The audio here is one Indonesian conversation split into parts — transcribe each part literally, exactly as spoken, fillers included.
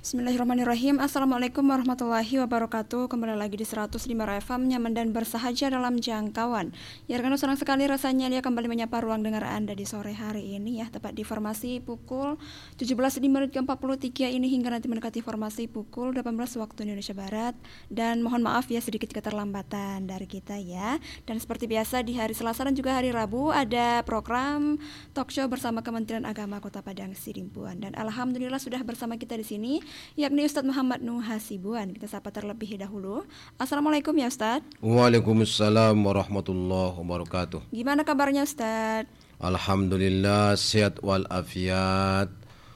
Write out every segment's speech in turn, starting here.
Bismillahirrahmanirrahim. Assalamualaikum warahmatullahi wabarakatuh. Kembali lagi di seratus lima F M, nyaman dan bersahaja dalam jangkauan. Ya rekan, senang sekali rasanya dia kembali menyapa ruang dengar Anda di sore hari ini ya, tepat di formasi pukul tujuh belas lebih menit ke empat puluh tiga ini hingga nanti mendekati formasi pukul delapan belas waktu Indonesia Barat. Dan mohon maaf ya sedikit keterlambatan dari kita ya. Dan seperti biasa di hari Selasa dan juga hari Rabu ada program talk show bersama Kementerian Agama Kota Padang Sidimpuan. Dan alhamdulillah sudah bersama kita di sini yakni Ustadz Muhammad Nuh Hasibuan. Kita sapa terlebih dahulu. Assalamualaikum ya Ustadz. Waalaikumsalam warahmatullahi wabarakatuh. Gimana kabarnya Ustadz? Alhamdulillah sehat walafiat.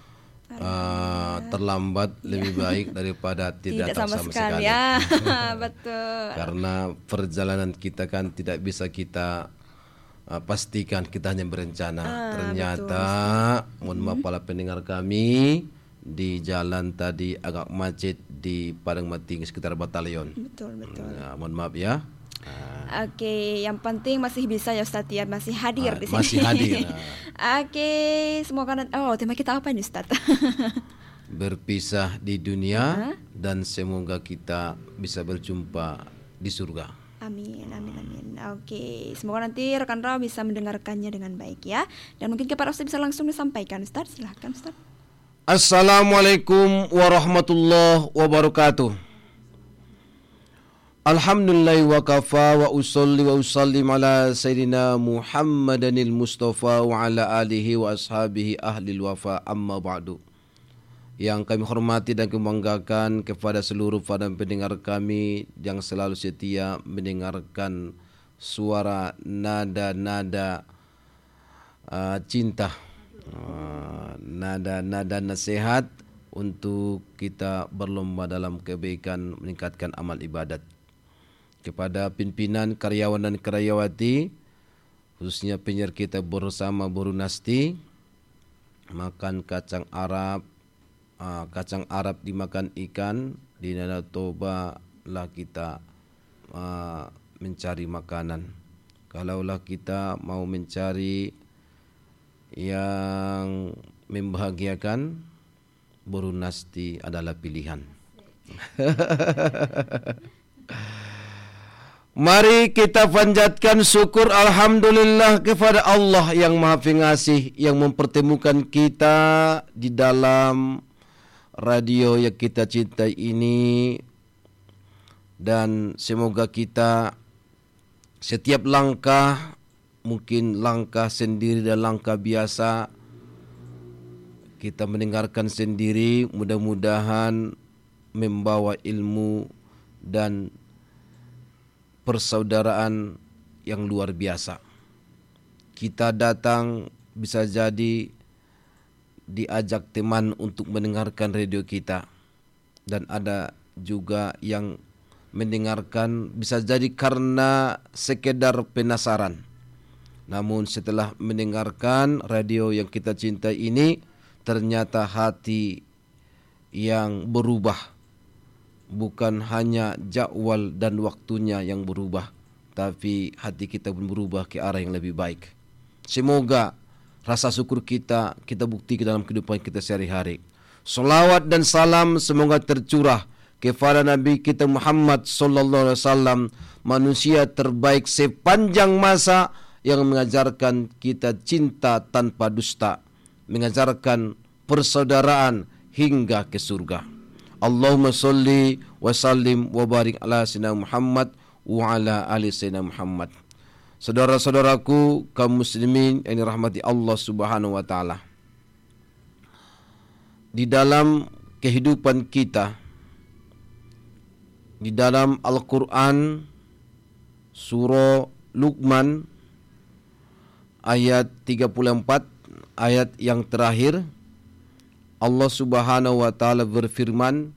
Uh, terlambat lebih baik daripada tidak, tidak sama, sama sekali, sekali. Ya. Betul. Karena perjalanan kita kan tidak bisa kita uh, pastikan, kita hanya berencana. Ah, Ternyata betul, mohon maaf para pendengar kami, di jalan tadi agak macet di Padang Mating sekitar Batalion. Betul betul. Nah, mohon maaf ya. Nah. Oke, yang penting masih bisa ya Ustadz ya, masih hadir nah, di sini. Masih hadir. Nah. Oke, semoga oh tema kita apa nih Ustadz? Berpisah di dunia, huh? Dan semoga kita bisa berjumpa di surga. Amin, amin, amin. Oke, semoga nanti rekan Raw bisa mendengarkannya dengan baik ya. Dan mungkin kepada Ustadz bisa langsung disampaikan Ustadz, silahkan Ustadz. Assalamualaikum warahmatullahi wabarakatuh. Alhamdulillah wa kafa wa usalli wa usallim ala sayyidina Muhammadanil Mustafa wa ala alihi wa ashabihi ahlil wafa, amma ba'du. Yang kami hormati dan kebanggakan kepada seluruh para pendengar kami yang selalu setia mendengarkan suara nada-nada uh, cinta, uh, nada-nada nasihat untuk kita berlomba dalam kebaikan, meningkatkan amal ibadat. Kepada pimpinan karyawan dan karyawati, khususnya penyiar kita bersama Boru Nasti, makan kacang Arab, uh, kacang Arab dimakan ikan, di Danau Toba lah kita uh, mencari makanan. Kalaulah kita mau mencari yang membahagiakan, Boru Nasti adalah pilihan. Mari kita panjatkan syukur alhamdulillah kepada Allah yang Maha Pengasih yang mempertemukan kita di dalam radio yang kita cintai ini, dan semoga kita setiap langkah, mungkin langkah sendiri dan langkah biasa, kita mendengarkan sendiri, mudah-mudahan membawa ilmu dan persaudaraan yang luar biasa. Kita datang bisa jadi diajak teman untuk mendengarkan radio kita, dan ada juga yang mendengarkan bisa jadi karena sekedar penasaran. Namun setelah mendengarkan radio yang kita cintai ini, ternyata hati yang berubah. Bukan hanya jadwal dan waktunya yang berubah, tapi hati kita pun berubah ke arah yang lebih baik. Semoga rasa syukur kita kita buktikan dalam kehidupan kita sehari-hari. Salawat dan salam semoga tercurah kepada Nabi kita Muhammad sallallahu alaihi wasallam, manusia terbaik sepanjang masa yang mengajarkan kita cinta tanpa dusta, mengajarkan persaudaraan hingga ke surga. Allahumma salli wa sallim wa barik ala sayyidina Muhammad wa ala ali sayyidina Muhammad. Saudara-saudaraku kaum muslimin yang dirahmati Allah Subhanahu wa taala. Di dalam kehidupan kita, di dalam Al-Qur'an surah Luqman ayat tiga puluh empat, ayat yang terakhir, Allah Subhanahu wa taala berfirman,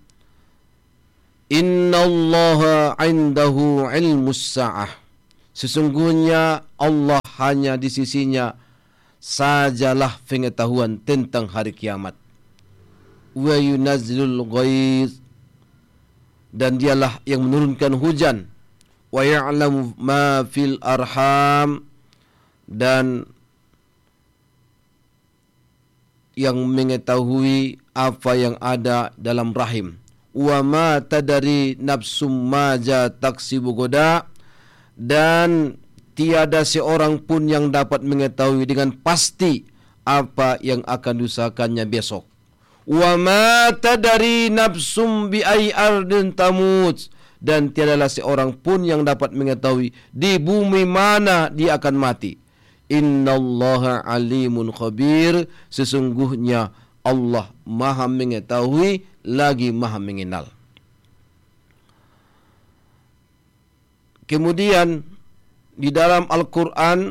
"Innallaha 'indahu 'ilmus sa'ah." Sesungguhnya Allah hanya di sisinya sajalah pengetahuan tentang hari kiamat. Wa yunazzilul ghaiz, dan dialah yang menurunkan hujan. Wa ya'lamu ma fil arham, dan yang mengetahui apa yang ada dalam rahim. Wa ma tadari nafsum maja taksibu goda, dan tiada seorang pun yang dapat mengetahui dengan pasti apa yang akan diusahakannya besok. Wa ma tadari nafsum bi ai ardin tamut, dan tiadalah seorang pun yang dapat mengetahui di bumi mana dia akan mati. Innallaha alimun khabir, sesungguhnya Allah Maha mengetahui lagi Maha mengenal. Kemudian di dalam Al-Quran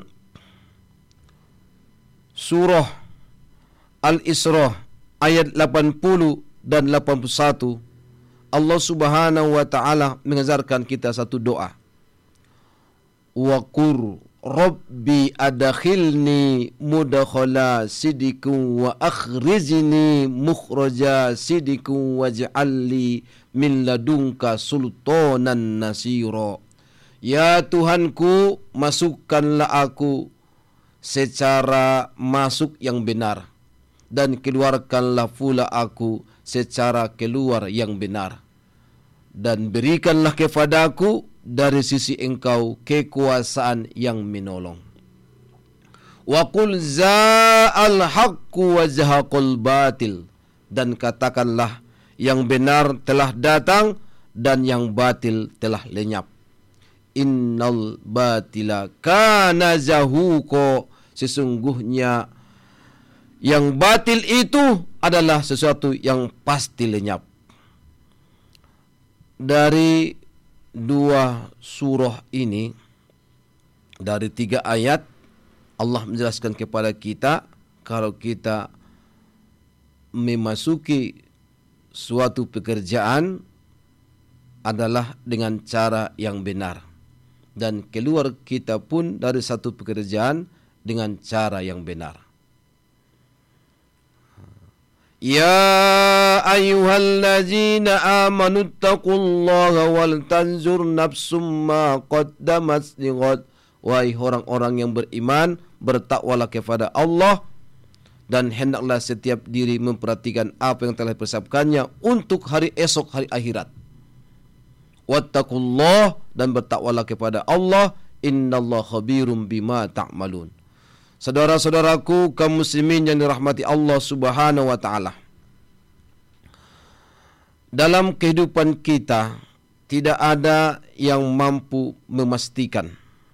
surah Al-Isra ayat lapan puluh dan lapan puluh satu, Allah Subhanahu wa taala mengajarkan kita satu doa. Wa qur Rabbi adakhilni mudakhala sidikum wa akhrizni mukhraja sidikum waj'alli min ladunka sultanan nasira. Ya Tuhanku, masukkanlah aku secara masuk yang benar, dan keluarkanlah pula aku secara keluar yang benar, dan berikanlah kepadaku dari sisi engkau kekuasaan yang menolong. Wa qul za'al haqqu wa zahaqal batil, dan katakanlah yang benar telah datang dan yang batil telah lenyap. Innal batila kana zahuqa, sesungguhnya yang batil itu adalah sesuatu yang pasti lenyap. Dari dua surah ini, dari tiga ayat, Allah menjelaskan kepada kita kalau kita memasuki suatu pekerjaan adalah dengan cara yang benar, dan keluar kita pun dari satu pekerjaan dengan cara yang benar. Ya ayyuhallazina amanu taqullaha wal tanzur nafsum ma qaddamat lighad. Wahai orang-orang yang beriman, bertakwalah kepada Allah, dan hendaklah setiap diri memperhatikan apa yang telah dipersiapkannya untuk hari esok, hari akhirat. Wattaqullah, dan bertakwalah kepada Allah, innallaha khabirum bima ta'malun. Saudara-saudaraku kaum muslimin yang dirahmati Allah Subhanahu wa taala, dalam kehidupan kita tidak ada yang mampu memastikan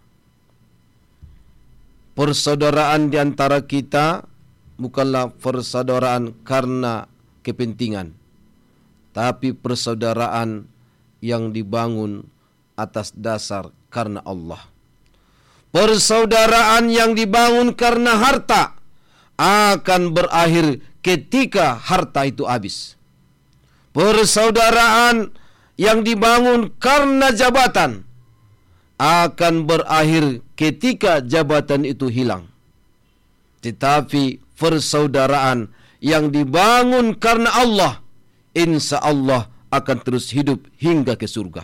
persaudaraan di antara kita bukanlah persaudaraan karena kepentingan, tapi persaudaraan yang dibangun atas dasar karena Allah. Persaudaraan yang dibangun karena harta akan berakhir ketika harta itu habis. Persaudaraan yang dibangun karena jabatan akan berakhir ketika jabatan itu hilang. Tetapi persaudaraan yang dibangun karena Allah, insya Allah akan terus hidup hingga ke surga.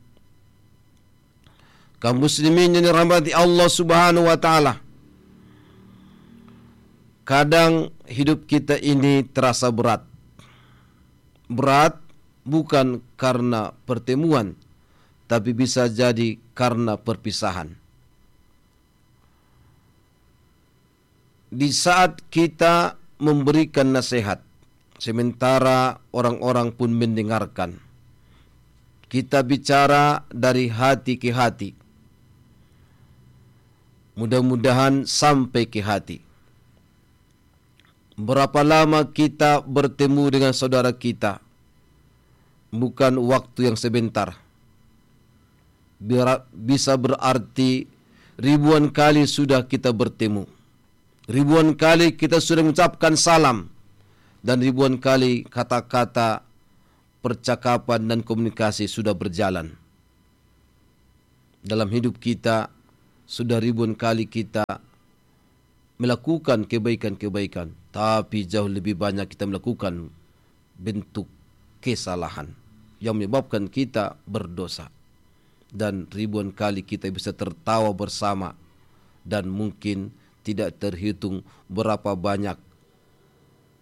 Kaum muslimin yang dirahmati Allah Subhanahu wa taala, kadang hidup kita ini terasa berat. Berat bukan karena pertemuan, tapi bisa jadi karena perpisahan. Di saat kita memberikan nasihat, sementara orang-orang pun mendengarkan, kita bicara dari hati ke hati, mudah-mudahan sampai ke hati. Berapa lama kita bertemu dengan saudara kita? Bukan waktu yang sebentar. Bisa berarti ribuan kali sudah kita bertemu. Ribuan kali kita sudah mengucapkan salam. Dan ribuan kali kata-kata, percakapan dan komunikasi sudah berjalan. Dalam hidup kita, sudah ribuan kali kita melakukan kebaikan-kebaikan, tapi jauh lebih banyak kita melakukan bentuk kesalahan yang menyebabkan kita berdosa. Dan ribuan kali kita bisa tertawa bersama, dan mungkin tidak terhitung berapa banyak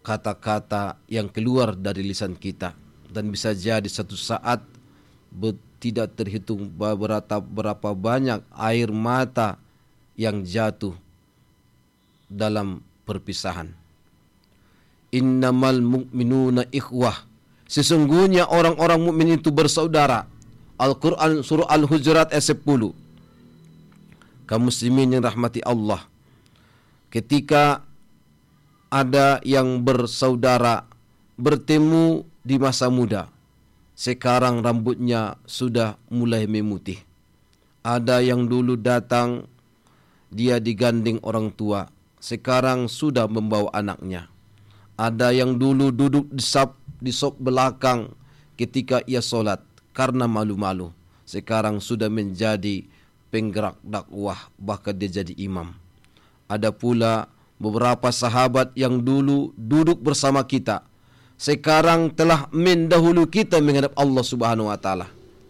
kata-kata yang keluar dari lisan kita. Dan bisa jadi satu saat tidak terhitung berapa, berapa banyak air mata yang jatuh dalam perpisahan. Innamal mu'minuna ikhwah. Sesungguhnya orang-orang mukmin itu bersaudara. Al-Quran surah Al-Hujurat ayat sepuluh. Kaum muslimin yang rahmati Allah, ketika ada yang bersaudara bertemu di masa muda, sekarang rambutnya sudah mulai memutih. Ada yang dulu datang, dia digandeng orang tua, sekarang sudah membawa anaknya. Ada yang dulu duduk di sop, di sop belakang ketika ia solat karena malu-malu, sekarang sudah menjadi penggerak dakwah, bahkan dia jadi imam. Ada pula beberapa sahabat yang dulu duduk bersama kita, sekarang telah mendahulu kita menghadap Allah Subhanahu wa taala.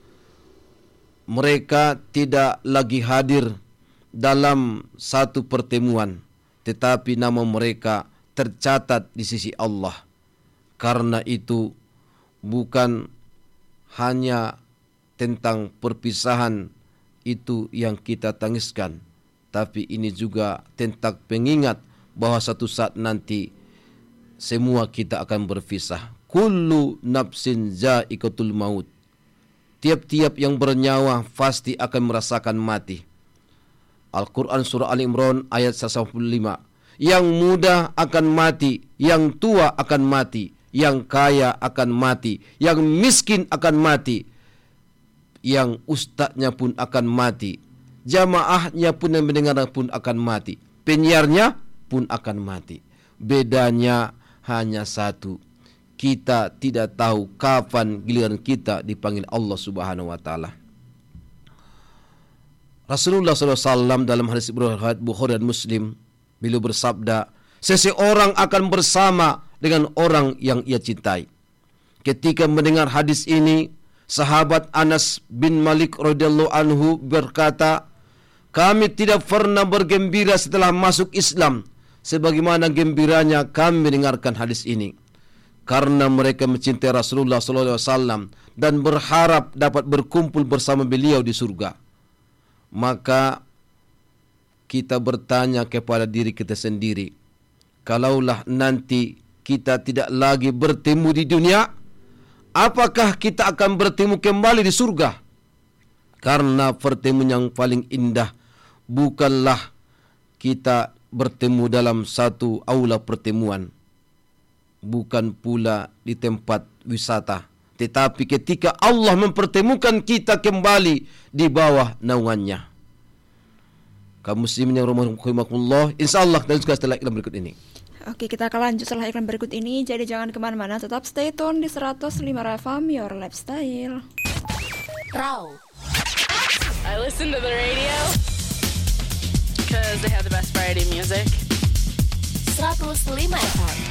Mereka tidak lagi hadir dalam satu pertemuan, tetapi nama mereka tercatat di sisi Allah. Karena itu bukan hanya tentang perpisahan itu yang kita tangiskan, tapi ini juga tentang pengingat bahwa satu saat nanti semua kita akan berpisah. Kullu nafsin za'iqatul maut. Tiap-tiap yang bernyawa pasti akan merasakan mati. Al-Quran surah Al-Imran ayat seratus lima. Yang muda akan mati, yang tua akan mati, yang kaya akan mati, yang miskin akan mati, yang ustadznya pun akan mati, jamaahnya pun yang mendengar pun akan mati, penyiarnya pun akan mati. Bedanya hanya satu, kita tidak tahu kapan giliran kita dipanggil Allah Subhanahu wa taala. Rasulullah shallallahu alaihi wasallam dalam hadis riwayat Bukhari dan Muslim, beliau bersabda, seseorang akan bersama dengan orang yang ia cintai. Ketika mendengar hadis ini, sahabat Anas bin Malik radhiyallahu anhu berkata, kami tidak pernah bergembira setelah masuk Islam sebagaimana gembiranya kami mendengarkan hadis ini, karena mereka mencintai Rasulullah sallallahu alaihi wasallam dan berharap dapat berkumpul bersama beliau di surga. Maka kita bertanya kepada diri kita sendiri, kalaulah nanti kita tidak lagi bertemu di dunia, apakah kita akan bertemu kembali di surga? Karena pertemuan yang paling indah bukanlah kita bertemu dalam satu aula pertemuan, bukan pula di tempat wisata, tetapi ketika Allah mempertemukan kita kembali di bawah naungannya. Kaum muslimin yang rahimakumullah, insyaallah dan juga setelah iklan berikut ini. Oke, kita akan lanjut setelah iklan berikut ini. Jadi jangan kemana-mana, tetap stay tune di seratus lima F M, Your Lifestyle. Raw. I listen to the radio because they have the best variety music. seratus lima F M.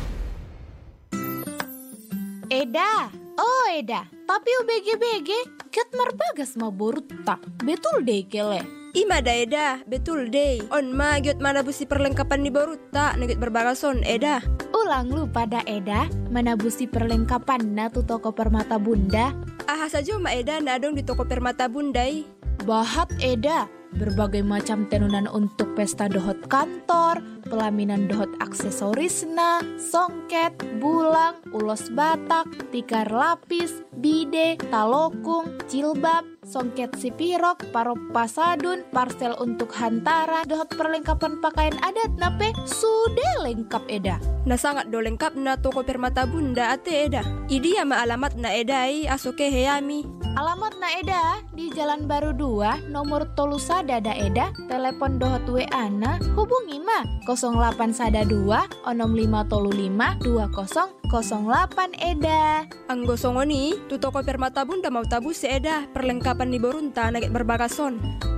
Eda, oh Eda, tapi U B G B G ket marbagas ma borutta. Betul deh kele. Ima da Eda, betul deh. On ma giot mana busi perlengkapan di Borutta, negit berbagason Eda. Ulang lu pada Eda, mana busi perlengkapan na tu toko permata bunda. Aha saja ma Eda na dong di toko permata bundai. Bahat Eda, berbagai macam tenunan untuk pesta dohot kantor, pelaminan dohot aksesorisna, songket, bulang, ulos batak, tikar lapis, bide, talokung, jilbab, songket sipirok, parop pasadun, parsel untuk hantara, dohot perlengkapan pakaian adat nape sudah lengkap Eda. Na sangat do lengkap na toko permata bunda ate Eda. Idi ya ma alamat na Edai asoke heyami. Alamat na Eda di Jalan Baru dua, nomor tolu sada da Eda, telepon dohot W A na hubungi ma nol delapan sada dua onom lima tolu lima dua nol nol delapan Eda. Anggo songoni tu toko permata bunda mau tabus si Eda perlengkapan di Borunta nagit berbagason.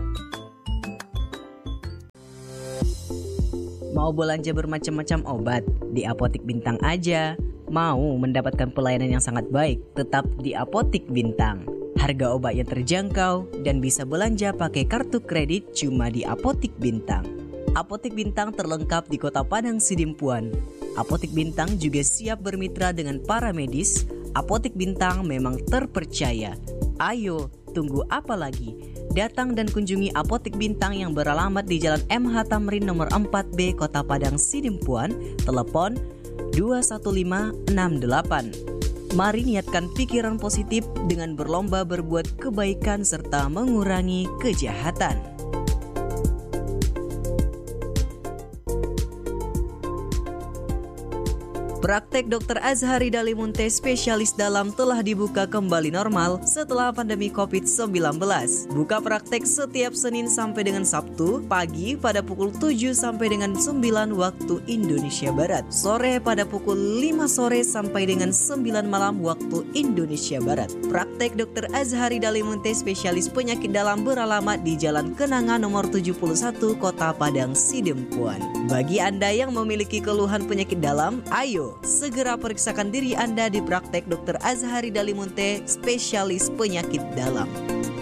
Mau belanja bermacam-macam obat? Di Apotik Bintang aja. Mau mendapatkan pelayanan yang sangat baik? Tetap di Apotik Bintang. Harga obat yang terjangkau dan bisa belanja pakai kartu kredit cuma di Apotik Bintang. Apotik Bintang terlengkap di Kota Padang Sidimpuan. Apotik Bintang juga siap bermitra dengan para medis. Apotik Bintang memang terpercaya. Ayo, tunggu apa lagi? Datang dan kunjungi Apotik Bintang yang beralamat di Jalan M H Tamrin nomor empat B, Kota Padang Sidimpuan. Telepon dua satu lima enam delapan. Mari niatkan pikiran positif dengan berlomba berbuat kebaikan serta mengurangi kejahatan. Praktek Dokter Azhari Dalimunte spesialis dalam telah dibuka kembali normal setelah pandemi covid sembilan belas. Buka praktek setiap Senin sampai dengan Sabtu, pagi pada pukul tujuh sampai dengan sembilan waktu Indonesia Barat, sore pada pukul lima sore sampai dengan sembilan malam waktu Indonesia Barat. Praktek Dokter Azhari Dalimunte spesialis penyakit dalam beralamat di Jalan Kenanga nomor tujuh puluh satu, Kota Padang Sidimpuan. Bagi Anda yang memiliki keluhan penyakit dalam, ayo segera periksakan diri Anda di praktek Dokter Azhari Dalimunte spesialis penyakit dalam.